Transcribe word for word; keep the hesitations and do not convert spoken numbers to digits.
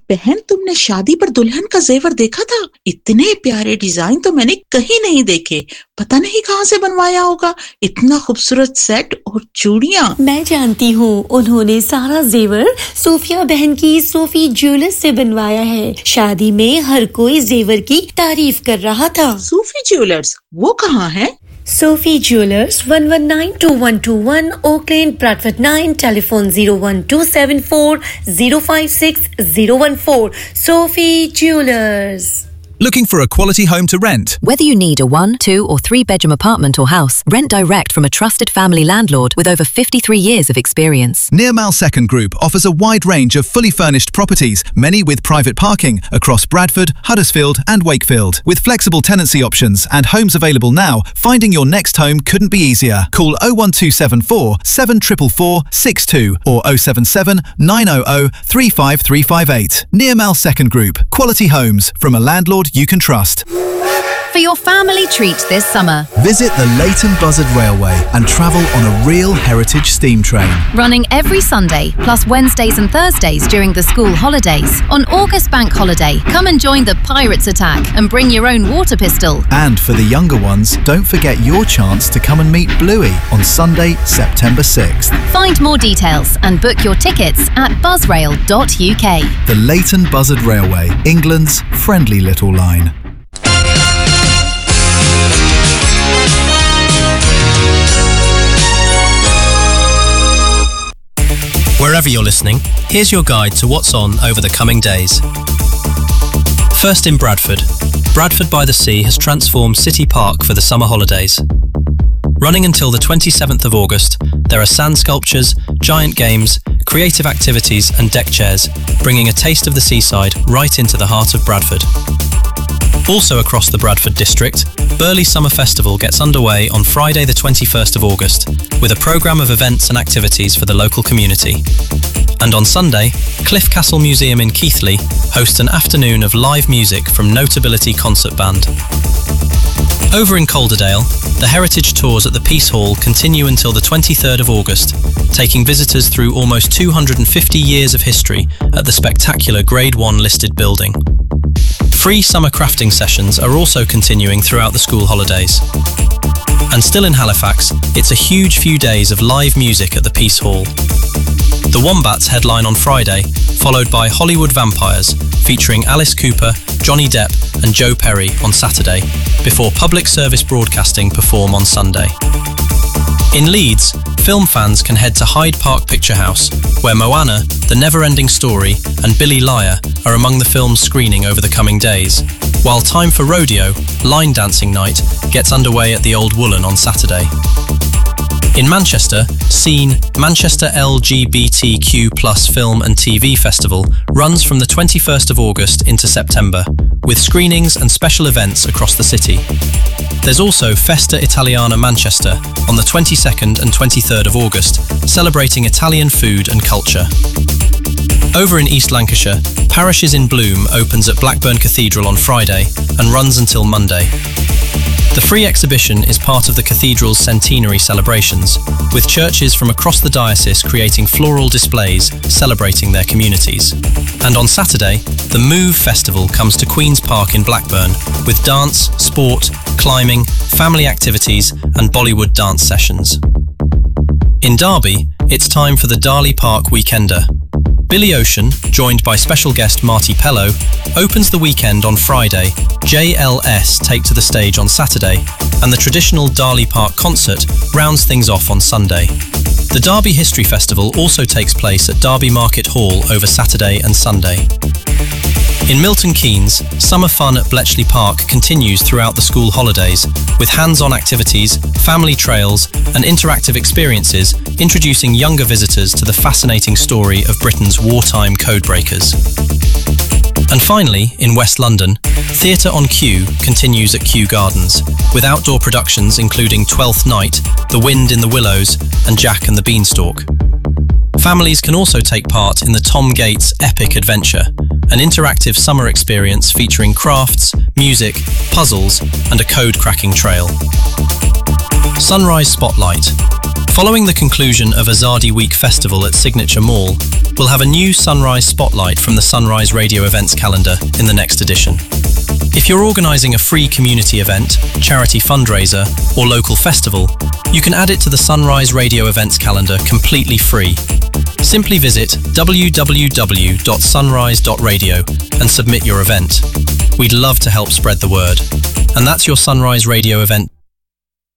बहन, तुमने शादी पर दुल्हन का जेवर देखा था? इतने प्यारे डिजाइन तो मैंने कहीं नहीं देखे। पता नहीं कहाँ से बनवाया होगा। इतना खूबसूरत सेट और चूड़ियाँ। मैं जानती हूँ, उन्होंने सारा जेवर सोफिया बहन की सोफी ज्वेलर्स से बनवाया है। शादी में हर कोई जेवर की तारीफ कर रहा था। सोफी ज्वेलर्स, वो कहाँ है? Sophie Jewelers, one one nine two one two one, Oak Lane, Bradford nine, telephone zero one two seven four zero five six zero one four. Sophie Jewelers. Looking for a quality home to rent? Whether you need a one, two or three bedroom apartment or house, rent direct from a trusted family landlord with over fifty-three years of experience. Nearmal Second Group offers a wide range of fully furnished properties, many with private parking, across Bradford, Huddersfield and Wakefield. With flexible tenancy options and homes available now, finding your next home couldn't be easier. Call oh one two seven four seven four four four six two or oh seven seven nine hundred three five three five eight. Nearmal Second Group. Quality homes from a landlord you can trust. For your family treat this summer, visit the Leighton Buzzard Railway and travel on a real heritage steam train. Running every Sunday, plus Wednesdays and Thursdays during the school holidays. On August Bank Holiday, come and join the Pirates Attack and bring your own water pistol. And for the younger ones, don't forget your chance to come and meet Bluey on Sunday, September sixth. Find more details and book your tickets at buzzrail dot U K. The Leighton Buzzard Railway, England's friendly little line. Wherever you're listening, here's your guide to what's on over the coming days. First in Bradford. Bradford by the Sea has transformed City Park for the summer holidays. Running until the twenty-seventh of August, there are sand sculptures, giant games, creative activities and deck chairs, bringing a taste of the seaside right into the heart of Bradford. Also across the Bradford district, Burley Summer Festival gets underway on Friday the twenty-first of August, with a programme of events and activities for the local community. And on Sunday, Cliff Castle Museum in Keighley hosts an afternoon of live music from Notability Concert Band. Over in Calderdale, the Heritage Tours at the Peace Hall continue until the twenty-third of August, taking visitors through almost two hundred fifty years of history at the spectacular Grade one listed building. Free summer crafting sessions are also continuing throughout the school holidays. And still in Halifax, it's a huge few days of live music at the Peace Hall. The Wombats headline on Friday, followed by Hollywood Vampires, featuring Alice Cooper, Johnny Depp and Joe Perry on Saturday, before Public Service Broadcasting perform on Sunday. In Leeds, film fans can head to Hyde Park Picture House, where Moana, The Never-Ending Story and Billy Liar are among the films screening over the coming days, while Time for Rodeo, Line Dancing Night, gets underway at the Old Woolen on Saturday. In Manchester, Scene, Manchester L G B T Q plus Film and T V Festival runs from the twenty-first of August into September, with screenings and special events across the city. There's also Festa Italiana Manchester on the twenty-second and twenty-third of August, celebrating Italian food and culture. Over in East Lancashire, Parishes in Bloom opens at Blackburn Cathedral on Friday and runs until Monday. The free exhibition is part of the cathedral's centenary celebrations, with churches from across the diocese creating floral displays celebrating their communities. And on Saturday, the Move Festival comes to Queen's Park in Blackburn, with dance, sport, climbing, family activities and Bollywood dance sessions. In Derby, it's time for the Darley Park Weekender. Billy Ocean, joined by special guest Marty Pello, opens the weekend on Friday, J L S take to the stage on Saturday, and the traditional Darley Park concert rounds things off on Sunday. The Derby History Festival also takes place at Derby Market Hall over Saturday and Sunday. In Milton Keynes, summer fun at Bletchley Park continues throughout the school holidays, with hands-on activities, family trails and interactive experiences introducing younger visitors to the fascinating story of Britain's wartime codebreakers. And finally, in West London, Theatre on Kew continues at Kew Gardens, with outdoor productions including Twelfth Night, The Wind in the Willows and Jack and the Beanstalk. Families can also take part in the Tom Gates Epic Adventure, an interactive summer experience featuring crafts, music, puzzles and a code-cracking trail. Sunrise Spotlight. Following the conclusion of Azadi Week Festival at Signature Mall, we'll have a new Sunrise Spotlight from the Sunrise Radio Events calendar in the next edition. If you're organising a free community event, charity fundraiser, or local festival, you can add it to the Sunrise Radio Events calendar completely free. Simply visit w w w dot sunrise dot radio and submit your event. We'd love to help spread the word. And that's your Sunrise Radio event.